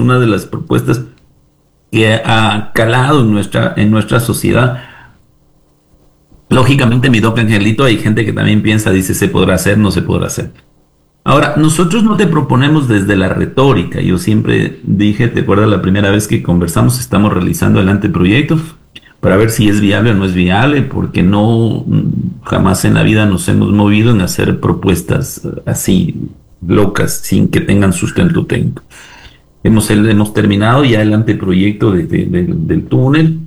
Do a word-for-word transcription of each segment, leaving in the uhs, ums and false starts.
una de las propuestas que ha calado en nuestra, en nuestra sociedad. Lógicamente, mi doc Angelito, hay gente que también piensa, dice, se podrá hacer, no se podrá hacer. Ahora, nosotros no te proponemos desde la retórica. Yo siempre dije, ¿te acuerdas la primera vez que conversamos? Estamos realizando el anteproyecto para ver si es viable o no es viable, porque no, jamás en la vida nos hemos movido en hacer propuestas así locas, sin que tengan sustento técnico. Hemos, hemos terminado ya el anteproyecto de, de, de, del túnel.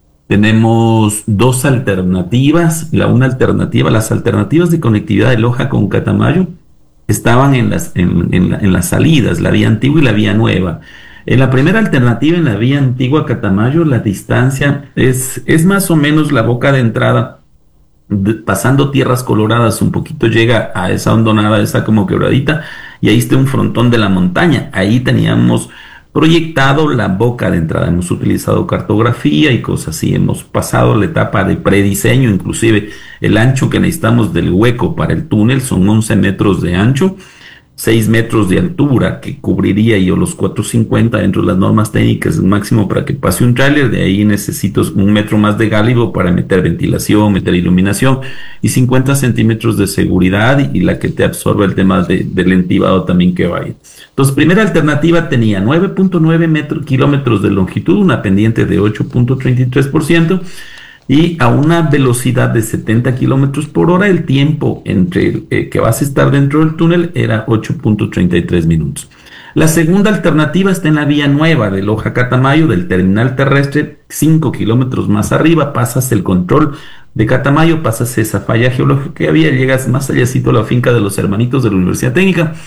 Tenemos dos alternativas. La una alternativa, las alternativas de conectividad de Loja con Catamayo estaban en las, en, en, en las salidas, la vía antigua y la vía nueva. En la primera alternativa, en la vía antigua Catamayo, la distancia es, es más o menos la boca de entrada, de, pasando Tierras Coloradas, un poquito llega a esa hondonada, esa como quebradita, y ahí está un frontón de la montaña. Ahí teníamos proyectado la boca de entrada, hemos utilizado cartografía y cosas así, hemos pasado la etapa de prediseño, inclusive el ancho que necesitamos del hueco para el túnel son once metros de ancho, seis metros de altura, que cubriría yo los cuatrocientos cincuenta dentro de las normas técnicas, máximo para que pase un tráiler. De ahí necesito un metro más de gálibo para meter ventilación, meter iluminación, y cincuenta centímetros de seguridad, y la que te absorbe el tema de, del entibado también que vaya. Entonces, primera alternativa tenía nueve punto nueve kilómetros de longitud, una pendiente de ocho punto treinta y tres por ciento, y a una velocidad de setenta kilómetros por hora. El tiempo entre eh, que vas a estar dentro del túnel era ocho punto treinta y tres minutos. La segunda alternativa está en la vía nueva de Loja Catamayo, del terminal terrestre, cinco kilómetros más arriba, pasas el control de Catamayo, pasas esa falla geológica que había, llegas más allácito a la finca de los hermanitos de la Universidad Técnica,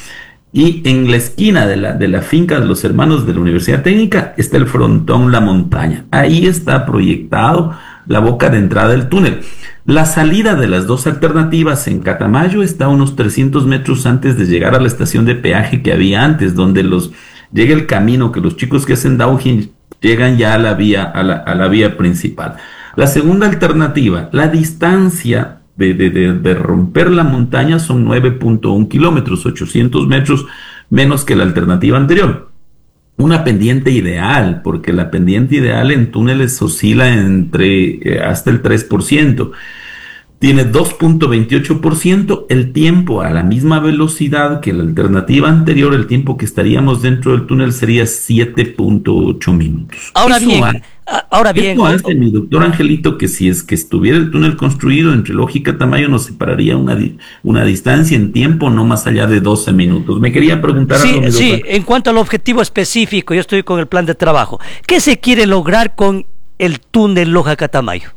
y en la esquina de la, de la finca de los hermanos de la Universidad Técnica está el frontón La Montaña. Ahí está proyectado la boca de entrada del túnel. La salida de las dos alternativas en Catamayo está a unos trescientos metros antes de llegar a la estación de peaje que había antes, donde los llega el camino que los chicos que hacen downhill llegan ya a la vía, a la, a la vía principal. La segunda alternativa, la distancia de, de, de, de romper la montaña son nueve punto uno kilómetros, ochocientos metros menos que la alternativa anterior. Una pendiente ideal, porque la pendiente ideal en túneles oscila entre eh, hasta el tres por ciento. Tiene dos punto veintiocho por ciento. El tiempo a la misma velocidad que la alternativa anterior, el tiempo que estaríamos dentro del túnel sería siete punto ocho minutos. Ahora Eso bien, hace, ahora bien. eso hace, mi doctor Angelito, que si es que estuviera el túnel construido entre Loja y Catamayo, nos separaría una, una distancia en tiempo no más allá de doce minutos. Me quería preguntar Sí, algo, mi sí, doctor. en cuanto al objetivo específico, yo estoy con el plan de trabajo. ¿Qué se quiere lograr con el túnel Loja Catamayo?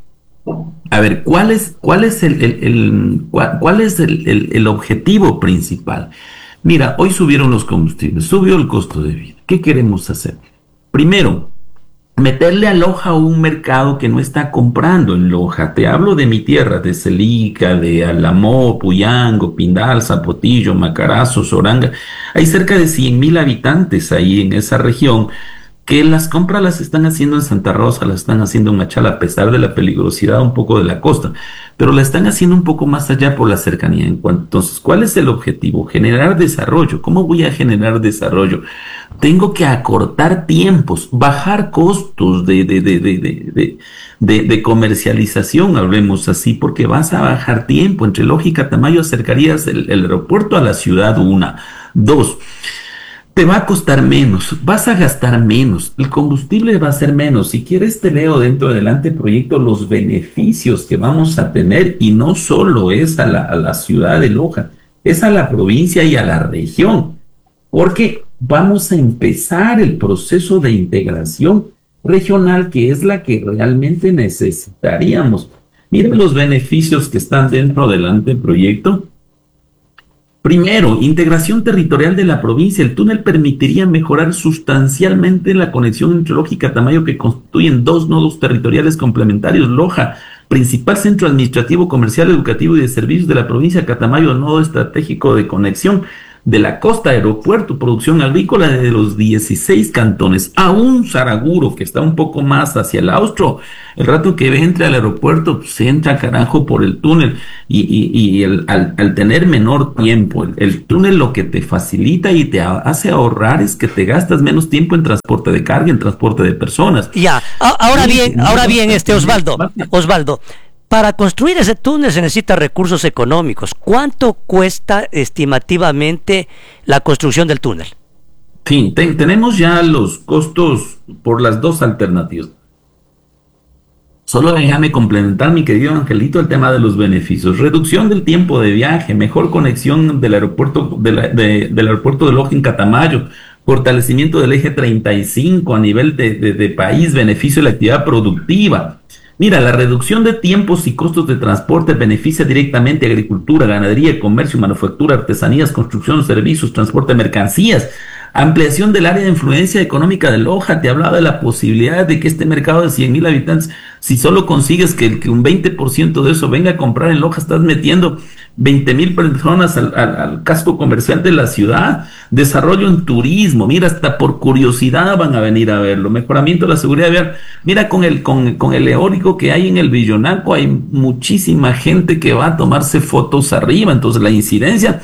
A ver, ¿cuál es, cuál es el, el, el cuál, cuál es el, el, el objetivo principal? Mira, hoy subieron los combustibles, subió el costo de vida. ¿Qué queremos hacer? Primero, meterle a Loja un mercado que no está comprando en Loja. Te hablo de mi tierra, de Celica, de Alamó, Puyango, Pindal, Zapotillo, Macarazo, Soranga. Hay cerca de cien mil habitantes ahí en esa región, que las compras las están haciendo en Santa Rosa, las están haciendo en Machala, a pesar de la peligrosidad un poco de la costa, pero la están haciendo un poco más allá por la cercanía. Entonces, ¿cuál es el objetivo? Generar desarrollo. ¿Cómo voy a generar desarrollo? Tengo que acortar tiempos, bajar costos de, de, de, de, de, de, de, de comercialización, hablemos así, porque vas a bajar tiempo. Entre Loja y Catamayo acercarías el, el aeropuerto a la ciudad, una. Dos, te va a costar menos, vas a gastar menos, el combustible va a ser menos. Si quieres te leo dentro del anteproyecto los beneficios que vamos a tener, y no solo es a la, a la ciudad de Loja, es a la provincia y a la región, porque vamos a empezar el proceso de integración regional, que es la que realmente necesitaríamos. Miren los beneficios que están dentro del anteproyecto. Primero, integración territorial de la provincia. El túnel permitiría mejorar sustancialmente la conexión entre Loja y Catamayo, que constituyen dos nodos territoriales complementarios. Loja, principal centro administrativo, comercial, educativo y de servicios de la provincia. Catamayo, nodo estratégico de conexión. de la costa, aeropuerto, producción agrícola de los dieciséis cantones, aún Saraguro, que está un poco más hacia el austro, el rato que entre al aeropuerto, pues, se entra carajo por el túnel, y, y, y el, al, al tener menor tiempo, el, el túnel lo que te facilita y te hace ahorrar es que te gastas menos tiempo en transporte de carga, en transporte de personas. Ya, ahora bien, ahora bien, este Osvaldo, Osvaldo, para construir ese túnel se necesitan recursos económicos. ¿Cuánto cuesta estimativamente la construcción del túnel? Sí, te, tenemos ya los costos por las dos alternativas. Solo déjame complementar, mi querido Angelito, el tema de los beneficios. Reducción del tiempo de viaje, mejor conexión del aeropuerto de la, de, del aeropuerto de Loja en Catamayo, fortalecimiento del eje treinta y cinco a nivel de, de, de país, beneficio de la actividad productiva. Mira, la reducción de tiempos y costos de transporte beneficia directamente a agricultura, ganadería, comercio, manufactura, artesanías, construcción, servicios, transporte de mercancías. Ampliación del área de influencia económica de Loja. Te hablaba de la posibilidad de que este mercado de cien mil habitantes, si solo consigues que, que un veinte por ciento de eso venga a comprar en Loja, estás metiendo veinte mil personas al, al, al casco comercial de la ciudad. Desarrollo en turismo, mira, hasta por curiosidad van a venir a verlo. Mejoramiento de la seguridad vial. Mira, con el, con, con el eólico que hay en el Villonaco, hay muchísima gente que va a tomarse fotos arriba, entonces la incidencia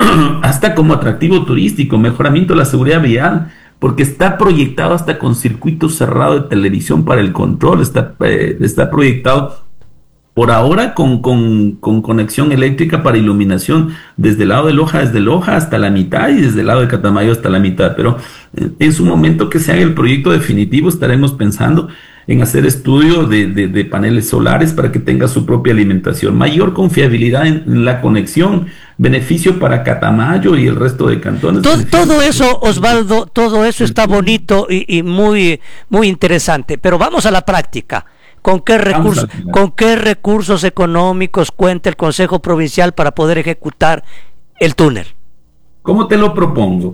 hasta como atractivo turístico, mejoramiento de la seguridad vial, porque está proyectado hasta con circuito cerrado de televisión para el control, está, eh, está proyectado por ahora con, con, con conexión eléctrica para iluminación desde el lado de Loja, desde Loja hasta la mitad y desde el lado de Catamayo hasta la mitad, pero eh, en su momento que se haga el proyecto definitivo estaremos pensando en hacer estudio de, de, de paneles solares para que tenga su propia alimentación, mayor confiabilidad en, en la conexión, beneficio para Catamayo y el resto de cantones. Todo, todo eso, Osvaldo, todo eso está bonito y, y muy, muy interesante, pero vamos a la práctica. ¿Con qué recursos, con qué recursos económicos cuenta el Consejo Provincial para poder ejecutar el túnel? ¿Cómo te lo propongo?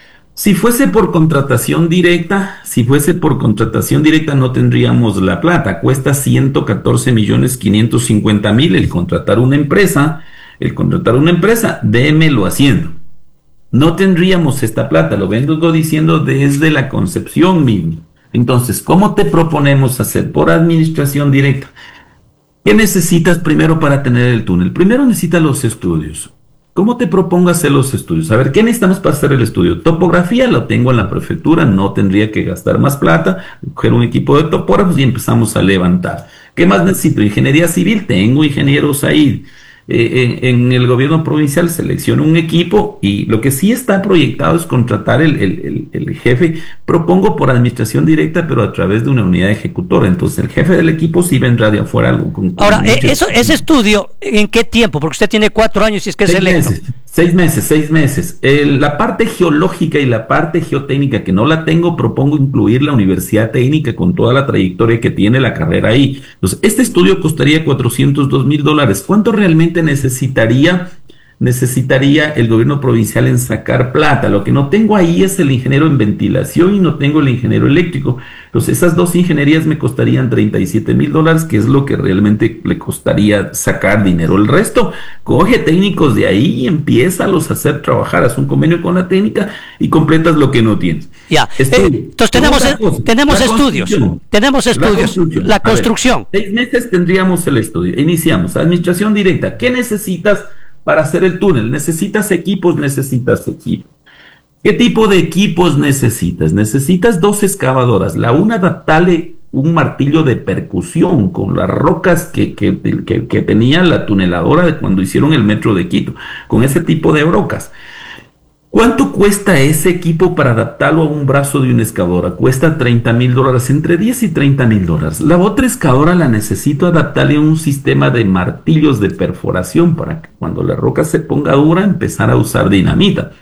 Si fuese por contratación directa, si fuese por contratación directa no tendríamos la plata. Cuesta ciento catorce millones quinientos cincuenta mil el contratar una empresa, el contratar una empresa, démelo haciendo. No tendríamos esta plata, lo vengo diciendo desde la concepción misma. Entonces, ¿cómo te proponemos hacer? Por administración directa. ¿Qué necesitas primero para tener el túnel? Primero necesitas los estudios. ¿Cómo te propongo hacer los estudios? A ver, ¿qué necesitamos para hacer el estudio? Topografía lo tengo en la prefectura, no tendría que gastar más plata, coger un equipo de topógrafos y empezamos a levantar. ¿Qué más necesito? Ingeniería civil, tengo ingenieros ahí. Eh, en, en el gobierno provincial selecciono un equipo y lo que sí está proyectado es contratar el, el, el, el jefe, propongo por administración directa, pero a través de una unidad ejecutora. Entonces el jefe del equipo sí vendrá de afuera algo. Con, con Ahora, eh, eso, ese estudio, ¿en qué tiempo? Porque usted tiene cuatro años y es que es electo. Seis meses, seis meses. El, la parte geológica y la parte geotécnica que no la tengo, propongo incluir la Universidad Técnica con toda la trayectoria que tiene la carrera ahí. Entonces, este estudio costaría cuatrocientos dos mil dólares. ¿Cuánto realmente necesitaría, necesitaría el gobierno provincial en sacar plata? Lo que no tengo ahí es el ingeniero en ventilación y no tengo el ingeniero eléctrico. Entonces, esas dos ingenierías me costarían treinta y siete mil dólares, que es lo que realmente le costaría sacar dinero. El resto, coge técnicos de ahí y empieza a los hacer trabajar, haz un convenio con la técnica y completas lo que no tienes. Ya, eh, entonces tenemos, eh, cosa, tenemos estudios, tenemos estudios, la construcción. La construcción. Ver, seis meses tendríamos el estudio, iniciamos, administración directa. ¿Qué necesitas para hacer el túnel? Necesitas equipos, necesitas equipos. ¿Qué tipo de equipos necesitas? Necesitas dos excavadoras, la una adaptable un martillo de percusión con las rocas que, que, que, que tenía la tuneladora de cuando hicieron el metro de Quito, con ese tipo de rocas. ¿Cuánto cuesta ese equipo para adaptarlo a un brazo de una excavadora? Cuesta treinta mil dólares, entre diez y treinta mil dólares. La otra excavadora la necesito adaptarle a un sistema de martillos de perforación para que cuando la roca se ponga dura empezar a usar dinamita.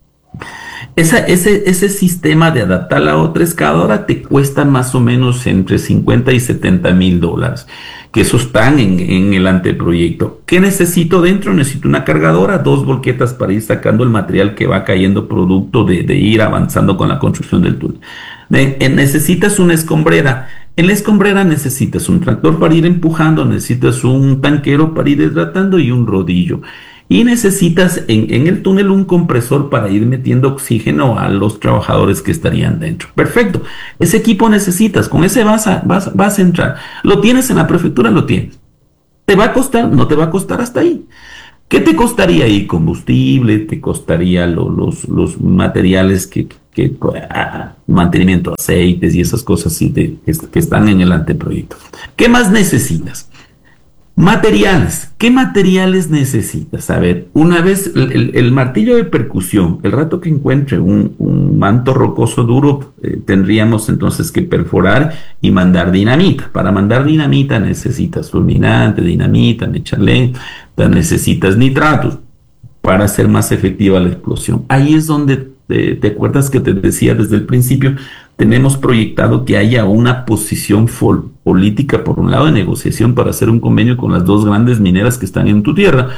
Esa, ese, ese sistema de adaptar la otra excavadora te cuesta más o menos entre cincuenta y setenta mil dólares, que eso están en, en el anteproyecto. ¿Qué necesito dentro? Necesito una cargadora, dos volquetas para ir sacando el material que va cayendo producto de, de ir avanzando con la construcción del túnel. De, eh, necesitas una escombrera. En la escombrera necesitas un tractor para ir empujando, necesitas un tanquero para ir hidratando y un rodillo. y necesitas en, en el túnel un compresor para ir metiendo oxígeno a los trabajadores que estarían dentro. Perfecto. Ese equipo necesitas, con ese vas a, vas, vas a entrar. Lo tienes en la prefectura, lo tienes. ¿Te va a costar? No te va a costar hasta ahí. ¿Qué te costaría ahí? Combustible, te costaría lo, los, los materiales que, que ah, mantenimiento, aceites y esas cosas así de, que, que están en el anteproyecto. ¿Qué más necesitas? Materiales. ¿Qué materiales necesitas? A ver, una vez el, el, el martillo de percusión, el rato que encuentre un, un manto rocoso duro, eh, tendríamos entonces que perforar y mandar dinamita. Para mandar dinamita necesitas fulminante, dinamita, mechalén, necesitas nitratos para hacer más efectiva la explosión. Ahí es donde te, te acuerdas que te decía desde el principio, tenemos proyectado que haya una posición política, por un lado, de negociación para hacer un convenio con las dos grandes mineras que están en tu tierra,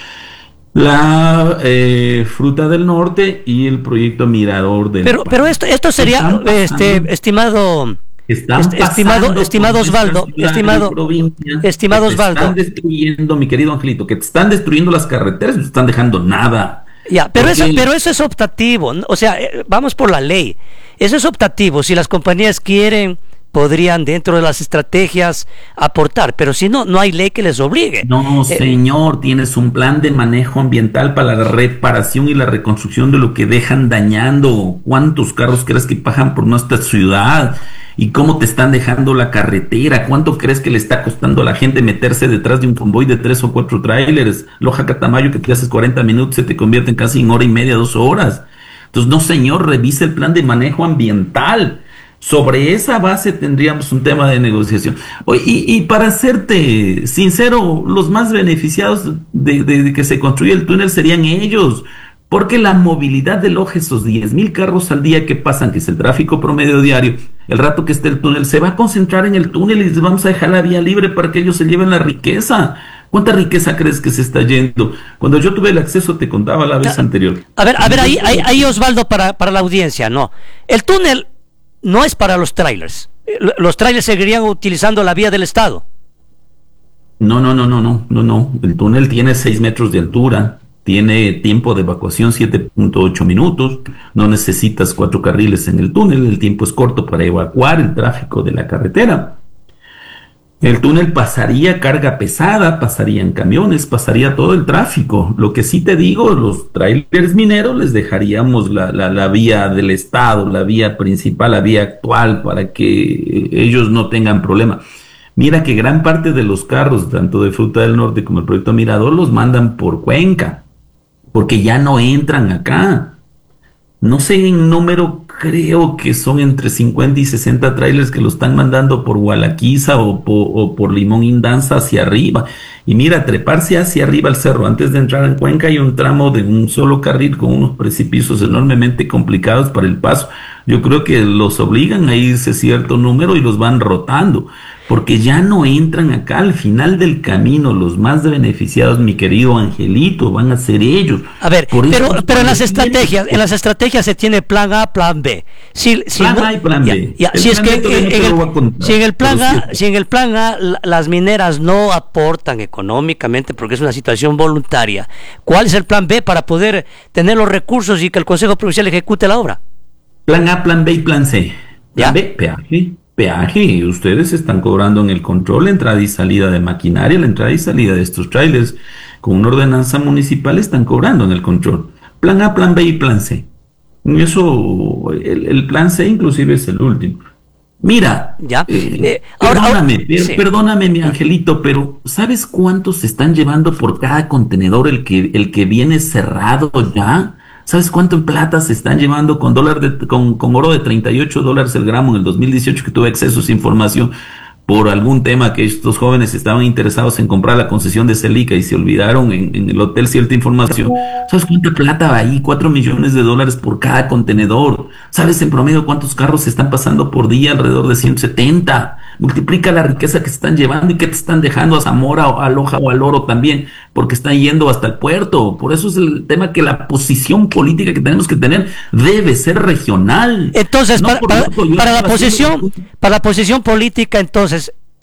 la eh, Fruta del Norte y el proyecto Mirador del Pero, pero esto, esto sería, este, estimado, est, estimado, estimado Osvaldo, estimado, estimado Osvaldo, están destruyendo, mi querido Angelito, que te están destruyendo las carreteras y no te están dejando nada. Ya, pero eso, pero eso es optativo, o sea, vamos por la ley. Eso es optativo. Si las compañías quieren, podrían dentro de las estrategias aportar, pero si no, no hay ley que les obligue. No, señor, eh, tienes un plan de manejo ambiental para la reparación y la reconstrucción de lo que dejan dañando. ¿Cuántos carros crees que pasan por nuestra ciudad? ¿Y cómo te están dejando la carretera? ¿Cuánto crees que le está costando a la gente meterse detrás de un convoy de tres o cuatro trailers? Loja Catamayo, que te haces cuarenta minutos, se te convierte en casi en hora y media, dos horas. Entonces, no, señor, revise el plan de manejo ambiental. Sobre esa base tendríamos un tema de negociación. Y, y para serte sincero, los más beneficiados de, de, de que se construya el túnel serían ellos, porque la movilidad de Loja, esos diez mil carros al día que pasan, que es el tráfico promedio diario, el rato que esté el túnel, se va a concentrar en el túnel y les vamos a dejar la vía libre para que ellos se lleven la riqueza. ¿Cuánta riqueza crees que se está yendo? Cuando yo tuve el acceso, te contaba la vez a, anterior. A ver, a ver, ahí, ahí, ahí Osvaldo, para, para la audiencia, no. El túnel no es para los trailers. Los trailers seguirían utilizando la vía del Estado. No, no, no, no, no, no, no. El túnel tiene seis metros de altura, tiene tiempo de evacuación siete punto ocho minutos, no necesitas cuatro carriles en el túnel, el tiempo es corto para evacuar el tráfico de la carretera. El túnel pasaría carga pesada, pasarían camiones, pasaría todo el tráfico. Lo que sí te digo, los trailers mineros les dejaríamos la, la, la vía del Estado, la vía principal, la vía actual, para que ellos no tengan problema. Mira que gran parte de los carros, tanto de Fruta del Norte como el proyecto Mirador, los mandan por Cuenca, porque ya no entran acá. No sé en número, creo que son entre cincuenta y sesenta trailers que lo están mandando por Gualaquiza o por, o por Limón Indanza hacia arriba. Y mira, treparse hacia arriba al cerro antes de entrar en Cuenca hay un tramo de un solo carril con unos precipicios enormemente complicados para el paso. Yo creo que los obligan a irse cierto número y los van rotando, porque ya no entran acá. Al final del camino, los más beneficiados, mi querido Angelito, van a ser ellos. A ver, Por pero, pero en las estrategias, en las estrategias se tiene plan A, plan B. Si, si plan no, A y plan ya, B. Ya, si es que en, en el, si en el plan A, si en el plan A las mineras no aportan económicamente porque es una situación voluntaria, ¿cuál es el plan B para poder tener los recursos y que el Consejo Provincial ejecute la obra? Plan A, plan B y plan C. Plan B, peaje. Peaje, ustedes están cobrando en el control la entrada y salida de maquinaria, la entrada y salida de estos trailers. Con una ordenanza municipal están cobrando en el control. Plan A, plan B y plan C. Eso, el, el plan C inclusive es el último. Mira, ya. Eh, eh, ahora, perdóname, ahora, per, sí. perdóname mi Angelito, pero ¿sabes cuántos se están llevando por cada contenedor el que, el que viene cerrado ya? ¿Sabes cuánto en plata se están llevando con dólar de, con, con oro de treinta y ocho dólares el gramo en el dos mil dieciocho, que tuve acceso a esa información por algún tema que estos jóvenes estaban interesados en comprar la concesión de Celica y se olvidaron en, en el hotel cierta información? ¿Sabes cuánta plata va ahí? Cuatro millones de dólares por cada contenedor. ¿Sabes en promedio cuántos carros se están pasando por día? Alrededor de ciento setenta. Multiplica la riqueza que se están llevando y que te están dejando a Zamora o a Loja o al Oro también, porque están yendo hasta el puerto. Por eso es el tema que la posición política que tenemos que tener debe ser regional. Entonces, no para, para, para la posición, para la posición política, entonces,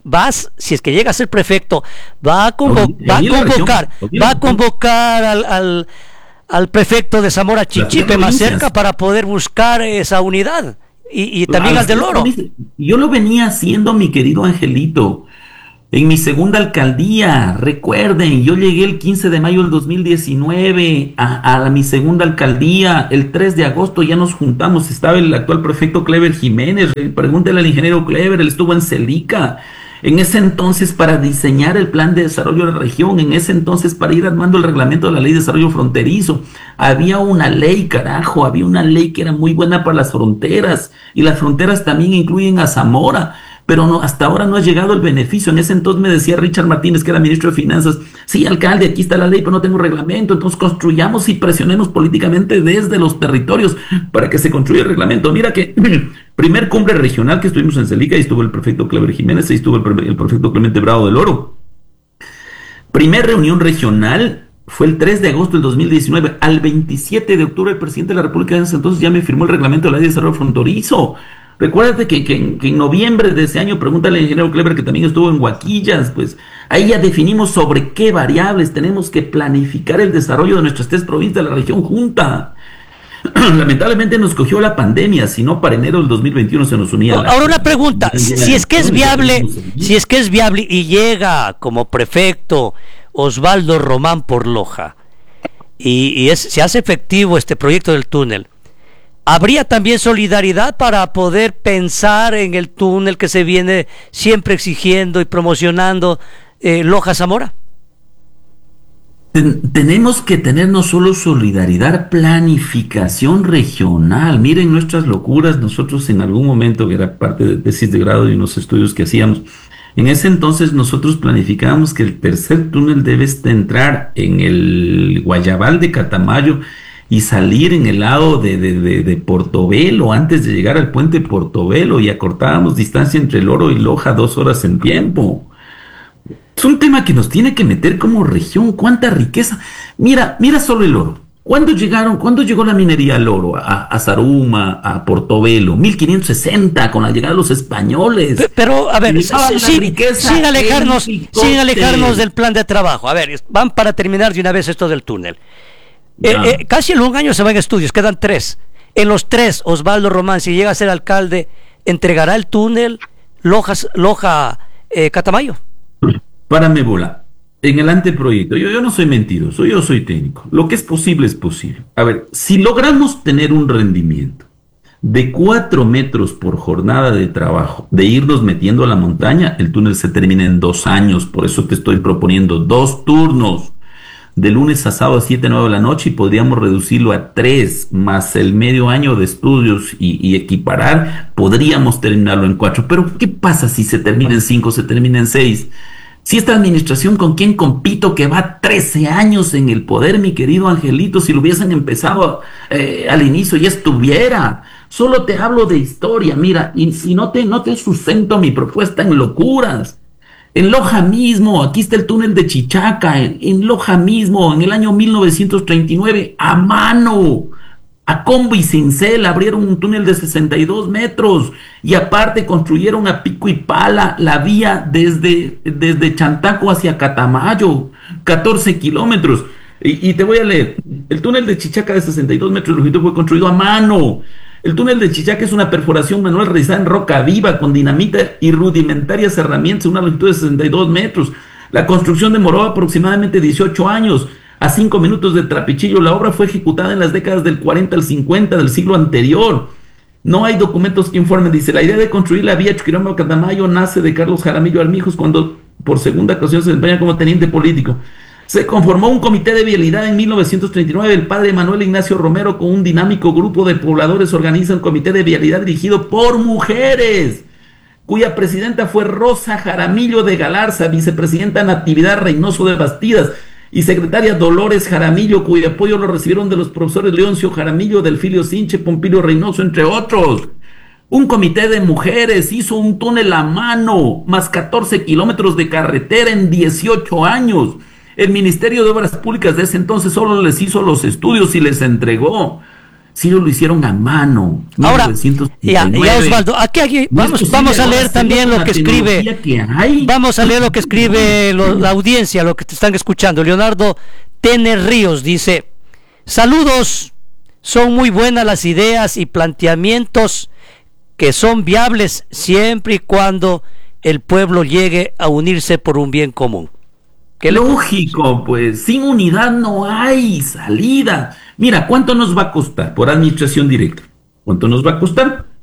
vas, si es que llega a ser prefecto, va a, convo va a convocar, va a convocar al, al, al prefecto de Zamora Chinchipe más cerca para poder buscar esa unidad. Y, y también al del Oro. Yo lo venía haciendo, mi querido Angelito, en mi segunda alcaldía. Recuerden, yo llegué el quince de mayo del dos mil diecinueve a, a mi segunda alcaldía. El tres de agosto ya nos juntamos. Estaba el actual prefecto Clever Jiménez. Pregúntele al ingeniero Clever, él estuvo en Celica. En ese entonces, para diseñar el plan de desarrollo de la región, en ese entonces, para ir armando el reglamento de la ley de desarrollo fronterizo, había una ley, carajo, había una ley que era muy buena para las fronteras, y las fronteras también incluyen a Zamora, pero no, hasta ahora no ha llegado el beneficio. En ese entonces me decía Richard Martínez, que era ministro de Finanzas, sí, alcalde, aquí está la ley, pero no tengo reglamento, entonces construyamos y presionemos políticamente desde los territorios para que se construya el reglamento. Mira que primer cumbre regional que estuvimos en Celica, y estuvo el prefecto Clever Jiménez, y estuvo el, el prefecto Clemente Bravo del Oro. Primer reunión regional fue el tres de agosto del dos mil diecinueve. Al veintisiete de octubre el presidente de la República de ese entonces ya me firmó el reglamento de la ley de desarrollo fronterizo. Recuérdate que, que, que en noviembre de ese año, pregúntale al ingeniero Clever, que también estuvo en Huaquillas, pues ahí ya definimos sobre qué variables tenemos que planificar el desarrollo de nuestras tres provincias de la región junta. Lamentablemente nos cogió la pandemia, si no para enero del dos mil veintiuno se nos unía. Ahora la... una pregunta, si es que es viable, si es que es viable y llega como prefecto Osvaldo Román por Loja y, y es, se hace efectivo este proyecto del túnel, ¿habría también solidaridad para poder pensar en el túnel que se viene siempre exigiendo y promocionando eh, Loja-Zamora? Ten, tenemos que tener no solo solidaridad, planificación regional. Miren nuestras locuras. Nosotros en algún momento, que era parte de tesis de grado y unos estudios que hacíamos, en ese entonces nosotros planificábamos que el tercer túnel debe entrar en el Guayabal de Catamayo y salir en el lado de, de, de, de Portobelo antes de llegar al puente Portobelo, y acortábamos distancia entre el Oro y Loja dos horas en tiempo. Es un tema que nos tiene que meter como región. Cuánta riqueza. Mira, mira solo el oro. ¿Cuándo llegaron, cuándo llegó la minería al oro? A, a Zaruma, a Portobelo, mil quinientos sesenta, con la llegada de los españoles. Pero, pero a ver, sin, sin alejarnos, sin alejarnos del plan de trabajo. A ver, van para terminar de una vez esto del túnel. Eh, eh, casi en un año se van estudios, quedan tres. En los tres, Osvaldo Román, si llega a ser alcalde, entregará el túnel Loja, Loja eh, Catamayo. Párame bola. En el anteproyecto, yo, yo no soy mentiroso, yo soy técnico. Lo que es posible es posible. A ver, si logramos tener un rendimiento de cuatro metros por jornada de trabajo, de irnos metiendo a la montaña, el túnel se termina en dos años. Por eso te estoy proponiendo dos turnos, de lunes a sábado a siete, nueve de la noche, y podríamos reducirlo a tres, más el medio año de estudios y, y equiparar, podríamos terminarlo en cuatro. Pero ¿qué pasa si se termina en cinco, se termina en seis? Si esta administración con quien compito, que va trece años en el poder, mi querido Angelito, si lo hubiesen empezado eh, al inicio ya estuviera. Solo te hablo de historia, mira, y si no te, no te sustento mi propuesta en locuras. En Loja mismo, aquí está el túnel de Chichaca, en, en Loja mismo, en el año mil novecientos treinta y nueve, a mano, a combo y cincel, abrieron un túnel de sesenta y dos metros, y aparte construyeron a pico y pala la vía desde, desde Chantaco hacia Catamayo, catorce kilómetros. Y, y te voy a leer, el túnel de Chichaca de sesenta y dos metros de longitud fue construido a mano. El túnel de Chichaca es una perforación manual realizada en roca viva con dinamita y rudimentarias herramientas, una longitud de sesenta y dos metros. La construcción demoró aproximadamente dieciocho años. A cinco minutos de Trapichillo, la obra fue ejecutada en las décadas del cuarenta al cincuenta del siglo anterior. No hay documentos que informen. Dice, la idea de construir la vía Chuquiramba-Catamayo nace de Carlos Jaramillo Armijos cuando por segunda ocasión se desempeña como teniente político. Se conformó un comité de vialidad en mil novecientos treinta y nueve. El padre Manuel Ignacio Romero, con un dinámico grupo de pobladores, organiza un comité de vialidad dirigido por mujeres, cuya presidenta fue Rosa Jaramillo de Galarza, vicepresidenta Natividad Reynoso de Bastidas y secretaria Dolores Jaramillo, cuyo apoyo lo recibieron de los profesores Leoncio Jaramillo, Delfilio Sinche, Pompilio Reynoso, entre otros. Un comité de mujeres hizo un túnel a mano, más catorce kilómetros de carretera en dieciocho años. El Ministerio de Obras Públicas de ese entonces solo les hizo los estudios y les entregó. Ciro lo hicieron a mano. Ahora, ya, ya Osvaldo, aquí, aquí vamos, vamos a leer también lo que escribe, que vamos a leer lo que escribe lo, la audiencia, lo que te están escuchando. Leonardo Tene Ríos dice: saludos, son muy buenas las ideas y planteamientos que son viables siempre y cuando el pueblo llegue a unirse por un bien común. ¿Qué lógico, le... pues sin unidad no hay salida. Mira, ¿cuánto nos va a costar por administración directa? ¿Cuánto nos va a costar?